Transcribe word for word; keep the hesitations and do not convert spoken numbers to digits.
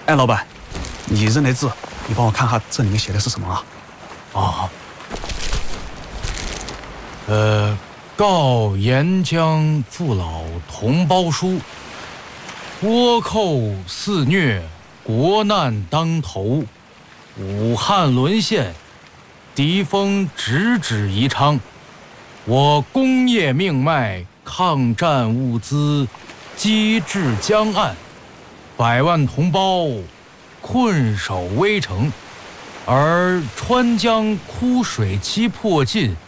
哎，老板，你认那字，你帮我看看这里面写的是什么啊？ 啊，呃，告沿江父老同胞书，倭寇肆虐，国难当头，武汉沦陷，敌风直指宜昌，我工业命脉，抗战物资积至江岸，百万同胞困守危城，而川江枯水期迫近，